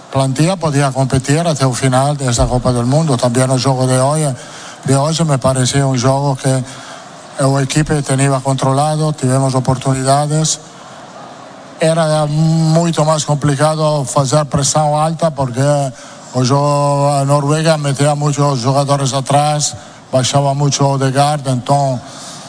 plantilla podía competir hasta el final de esta Copa del Mundo. También el juego de hoy me parecía un juego que el equipo tenía controlado, tuvimos oportunidades. Era mucho más complicado hacer presión alta porque el juego a Noruega metía muchos jugadores atrás, bajaba mucho Odegaard, entonces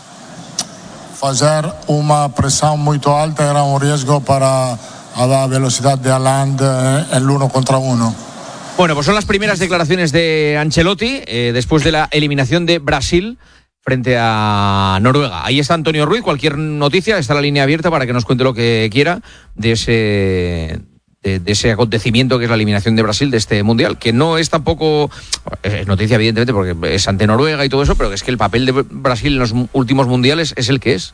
hacer una presión muy alta era un riesgo para la velocidad de Haaland en el 1 contra 1. Bueno, pues son las primeras declaraciones de Ancelotti después de la eliminación de Brasil frente a Noruega. Ahí está Antonio Ruiz. Cualquier noticia, está la línea abierta para que nos cuente lo que quiera de ese acontecimiento que es la eliminación de Brasil de este Mundial, que no es tampoco, es noticia evidentemente porque es ante Noruega y todo eso, pero es que el papel de Brasil en los últimos mundiales es el que es.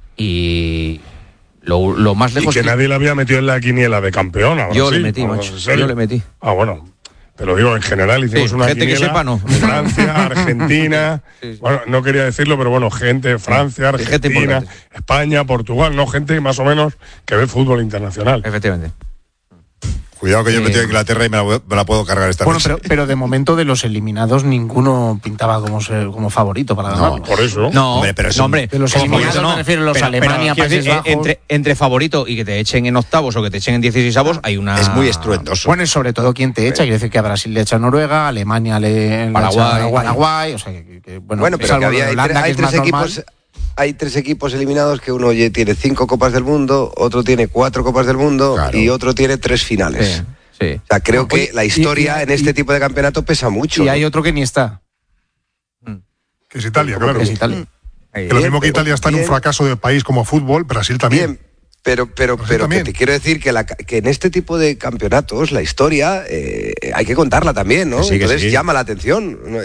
Y lo más lejos... Y que nadie le había metido en la quiniela de campeón a Brasil. Yo le metí, macho. Yo le metí. Ah, bueno. Te lo digo, en general hicimos una gente quiniela, que sepa, no. Francia, Argentina, sí. Bueno, no quería decirlo, pero bueno, Francia, Argentina, España, Portugal, no gente más o menos que ve fútbol internacional. Efectivamente. Cuidado que yo he metido a Inglaterra y me la puedo cargar esta vez. Bueno, pero de momento de los eliminados ninguno pintaba como favorito para ganar. No, por eso. No, hombre, pero de los eliminados me refiero a los Alemania, Países Bajos. Entre favorito y que te echen en octavos o que te echen en 16avos hay una... Es muy estruendoso. Bueno, y sobre todo quién te echa, quiere decir que a Brasil le echa Noruega, Alemania le echa Paraguay, o sea que bueno, pero que hay tres equipos. Hay 3 equipos eliminados que uno tiene 5 Copas del Mundo, otro tiene 4 Copas del Mundo, claro, y otro tiene 3 finales. Sí. O sea, creo que la historia en este tipo de campeonato pesa mucho. Y hay otro que ni está. Que es Italia, claro. Que es Italia. Que lo mismo que Italia está en un fracaso de país como fútbol, Brasil también. Pero que te quiero decir que en este tipo de campeonatos la historia hay que contarla también, ¿no? Sí, entonces llama la atención, ¿no?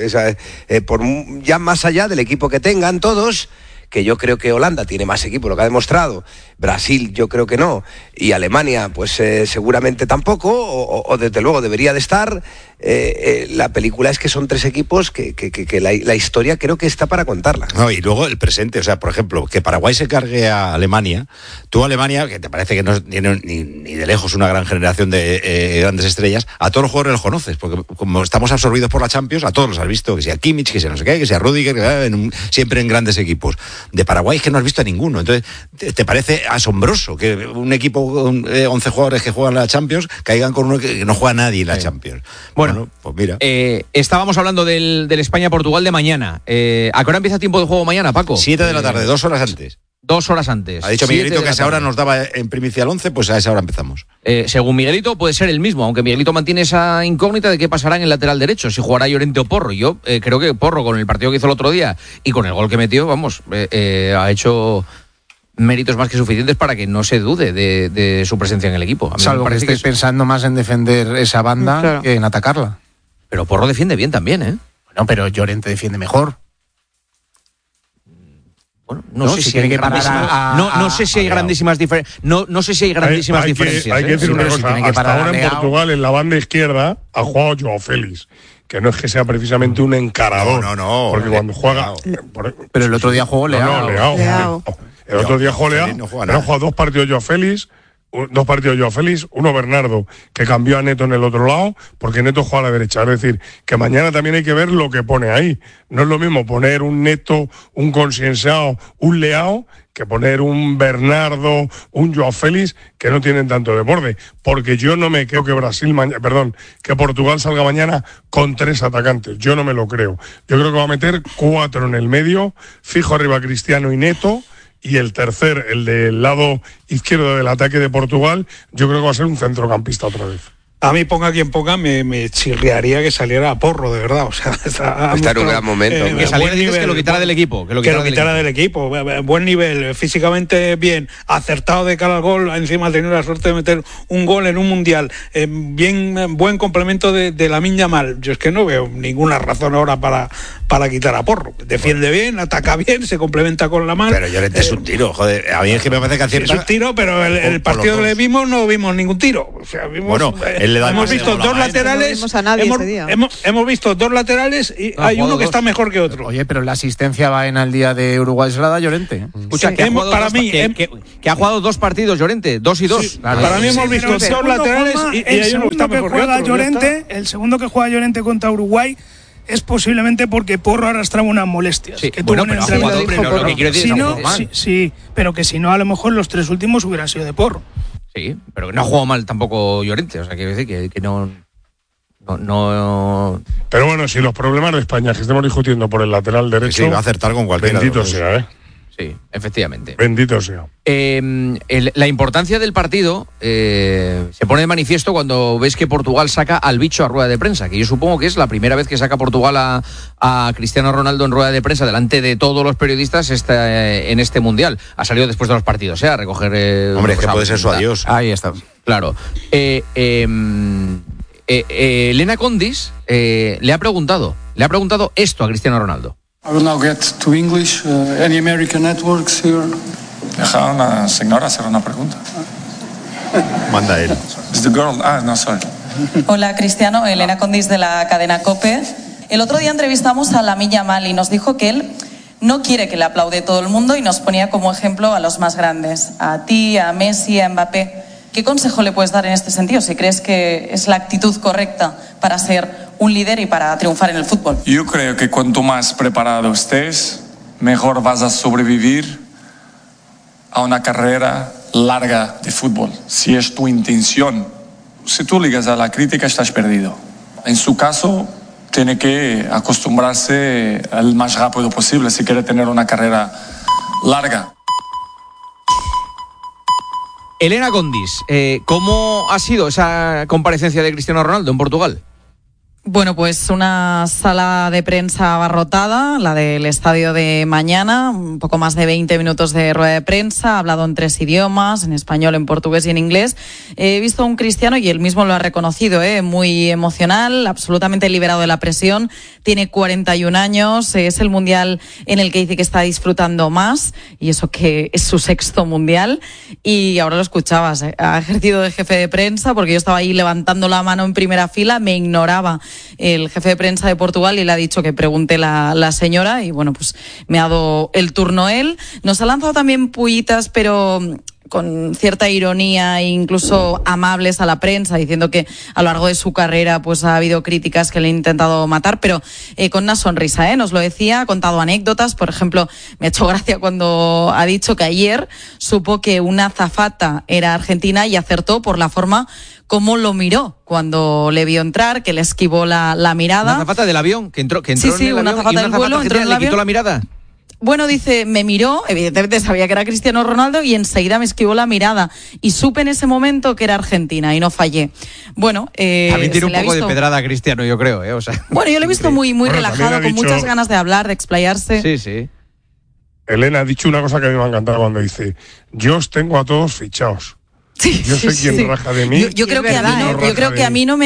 Ya más allá del equipo que tengan todos, que yo creo que Holanda tiene más equipo, lo que ha demostrado. Brasil yo creo que no, y Alemania pues seguramente tampoco, o desde luego debería de estar. La película es que son 3 equipos que la historia creo que está para contarla. No, y luego el presente, o sea, por ejemplo, que Paraguay se cargue a Alemania. Tú, Alemania, que te parece que no tiene ni de lejos una gran generación de grandes estrellas, a todos los jugadores los conoces, porque como estamos absorbidos por la Champions, a todos los has visto, que sea Kimmich, que sea no sé qué, que sea Rüdiger, siempre en grandes equipos. De Paraguay es que no has visto a ninguno. Entonces, ¿te parece asombroso que un equipo con 11 jugadores que juegan la Champions caigan con uno que no juega nadie en la Champions? Bueno, pues mira. Estábamos hablando del España-Portugal de mañana. ¿A qué hora empieza tiempo de juego mañana, Paco? 7 de la tarde, 2 horas antes. 2 horas antes. Ha dicho Miguelito que a esa hora nos daba en primicia el 11, pues a esa hora empezamos. Según Miguelito puede ser el mismo, aunque Miguelito mantiene esa incógnita de qué pasará en el lateral derecho, si jugará Llorente o Porro. Yo creo que Porro, con el partido que hizo el otro día y con el gol que metió, ha hecho méritos más que suficientes para que no se dude de su presencia en el equipo. Salvo que estéis pensando más en defender esa banda que en atacarla. Pero Porro defiende bien también, ¿eh? Bueno, pero Llorente defiende mejor. Bueno, no sé si hay grandísimas diferencias. No sé si hay grandísimas diferencias. Hay que decir una cosa. Hasta ahora en Portugal, en la banda izquierda, ha jugado Joao Félix, que no es que sea precisamente un encarador. No. Porque cuando juega... Pero el otro día jugó Leao. El otro día jugó Leao. No ha jugado 2 partidos Joao Félix. 2 partidos Joao Félix, uno Bernardo, que cambió a Neto en el otro lado, porque Neto juega a la derecha. Es decir, que mañana también hay que ver lo que pone ahí. No es lo mismo poner un Neto, un Conscienciao, un Leao, que poner un Bernardo, un Joao Félix, que no tienen tanto de borde. Porque yo no me creo que que Portugal salga mañana con 3 atacantes. Yo no me lo creo. Yo creo que va a meter 4 en el medio, fijo arriba Cristiano y Neto, y el tercer, el del lado izquierdo del ataque de Portugal, yo creo que va a ser un centrocampista otra vez. A mí, ponga quien ponga, me chirriaría que saliera a Porro, de verdad. O sea, está en un gran momento. Que saliera, que lo quitara del equipo. Que lo quitara del equipo. Buen nivel, físicamente bien, acertado de cara al gol. Encima ha tenido la suerte de meter un gol en un mundial. Buen complemento de Lamine Yamal. Yo es que no veo ninguna razón ahora para quitar a Porro. Defiende bien, ataca bien, se complementa con la mano. Pero Llorente es un tiro, joder. A mí es que me parece que acierta. Es un tiro, pero el partido que le vimos no vimos ningún tiro. O sea, vimos... Bueno, hemos visto dos laterales. Hemos visto dos laterales y hay uno que está mejor que otro. Oye, pero la asistencia va en al día de Uruguay se la da Llorente. Escucha, sí, que ha jugado 2 partidos Llorente, 2 y 2. Sí, claro. Para mí hemos visto dos laterales y hay uno que está mejor que otro. El segundo que juega Llorente contra Uruguay es posiblemente porque Porro arrastraba unas molestias. Sí, que bueno, pero ha jugado, pero lo que quiero decir sí, pero que si no, a lo mejor los 3 últimos hubieran sido de Porro. Sí, pero que no ha jugado mal tampoco Llorente, o sea, quiero decir que no. Pero bueno, si los problemas de España que estemos discutiendo por el lateral derecho, sí, va a acertar con cualquiera. Bendito sea, Sí, efectivamente. Bendito sea. La importancia del partido se pone de manifiesto cuando ves que Portugal saca al bicho a rueda de prensa, que yo supongo que es la primera vez que saca Portugal a Cristiano Ronaldo en rueda de prensa delante de todos los periodistas en este Mundial. Ha salido después de los partidos, a recoger... Hombre, es que puede ser su adiós. Ahí está. Claro. Elena Condis le ha preguntado esto a Cristiano Ronaldo. I will now get to English. Any American networks here? Deja a una señora hacer una pregunta. Manda él. Is the girl? No, sorry. Hola, Cristiano. Elena Condis de la cadena COPE. El otro día entrevistamos a Lamine Yamal y nos dijo que él no quiere que le aplaude todo el mundo y nos ponía como ejemplo a los más grandes, a ti, a Messi, a Mbappé. ¿Qué consejo le puedes dar en este sentido? Si crees que es la actitud correcta para ser un líder y para triunfar en el fútbol. Yo creo que cuanto más preparado estés, mejor vas a sobrevivir a una carrera larga de fútbol. Si es tu intención, si tú ligas a la crítica, estás perdido. En su caso, tiene que acostumbrarse al más rápido posible si quiere tener una carrera larga. Elena Condis, ¿cómo ha sido esa comparecencia de Cristiano Ronaldo en Portugal? Bueno, pues una sala de prensa abarrotada, la del estadio de mañana, un poco más de 20 minutos de rueda de prensa, ha hablado en 3 idiomas, en español, en portugués y en inglés. He visto a un Cristiano, y él mismo lo ha reconocido, muy emocional, absolutamente liberado de la presión, tiene 41 años, es el mundial en el que dice que está disfrutando más, y eso que es su 6º mundial, y ahora lo escuchabas, ha ejercido de jefe de prensa, porque yo estaba ahí levantando la mano en primera fila, me ignoraba el jefe de prensa de Portugal y le ha dicho que pregunte la señora y bueno, pues me ha dado el turno él. Nos ha lanzado también pullitas, pero con cierta ironía e incluso amables a la prensa, diciendo que a lo largo de su carrera pues ha habido críticas que le han intentado matar, pero con una sonrisa, nos lo decía, ha contado anécdotas. Por ejemplo, me ha hecho gracia cuando ha dicho que ayer supo que una azafata era argentina y acertó por la forma como lo miró cuando le vio entrar, que le esquivó la mirada. ¿Una azafata del avión? Que entró sí, en el una avión azafata del vuelo, entró en el avión. ¿Le quitó la mirada? Bueno, dice, me miró, evidentemente sabía que era Cristiano Ronaldo y enseguida me esquivó la mirada y supe en ese momento que era Argentina y no fallé. Bueno, también tiene un poco de pedrada a Cristiano, yo creo, O sea, bueno, yo lo he visto muy relajado, con muchas ganas de hablar, de explayarse. Sí. Elena ha dicho una cosa que a mí me ha encantado cuando dice: yo os tengo a todos fichados. Sí, yo sé quién raja de mí. Yo creo que a mí no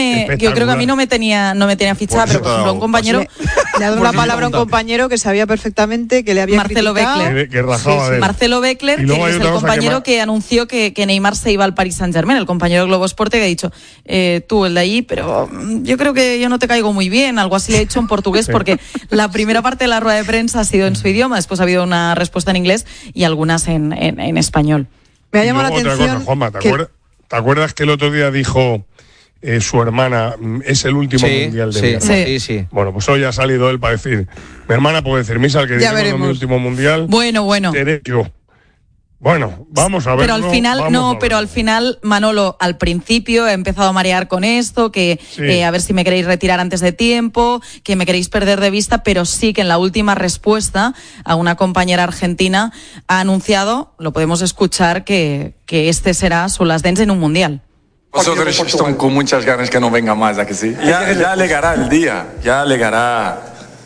me tenía fichada, pero por ejemplo un compañero le ha dado la palabra a un compañero que sabía perfectamente que le había Marcelo Beckler, que rajaba de él. Marcelo Beckler, que es el compañero que anunció que Neymar se iba al Paris Saint-Germain, el compañero de Globo Esporte, que ha dicho tú el de allí, pero yo creo que yo no te caigo muy bien, algo así le he hecho en portugués, porque la primera parte de la rueda de prensa ha sido en su idioma, después ha habido una respuesta en inglés y algunas en español. Me ha llamado la atención. Otra cosa, Juanma, ¿te acuerdas que el otro día dijo su hermana, es el último mundial de mi hermana? Sí. Bueno, pues hoy ha salido él para decir, mi hermana puede decir, Misa, que digo mi último mundial. Bueno. Seré yo. Bueno, vamos a ver. Pero al final, Manolo, al principio he empezado a marear con esto, que a ver si me queréis retirar antes de tiempo, que me queréis perder de vista, pero sí que en la última respuesta a una compañera argentina ha anunciado, lo podemos escuchar, que este será su last dance en un mundial. Vosotros están con muchas ganas que no venga más, ¿a que sí? Ya llegará el día, ya llegará.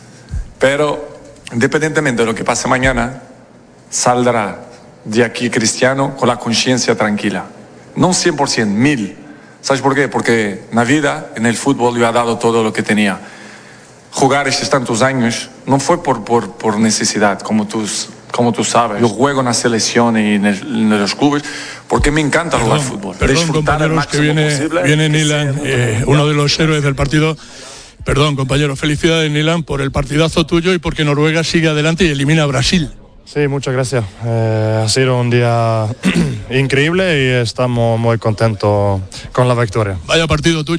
Pero, independientemente de lo que pase mañana, saldrá de aquí Cristiano con la conciencia tranquila. No 100%, 1000%. ¿Sabes por qué? Porque en la vida, en el fútbol, yo he dado todo lo que tenía. Jugar estos tantos años no fue por necesidad, como tus como tú sabes. Yo juego en la selección y en los clubes porque me encanta jugar fútbol. Perdón, compañeros, que viene Nilan, uno de los héroes del partido. Perdón, compañero, felicidades, Nilan, por el partidazo tuyo y porque Noruega sigue adelante y elimina a Brasil. Sí, muchas gracias. Ha sido un día increíble y estamos muy contentos con la victoria. Vaya partido tuyo.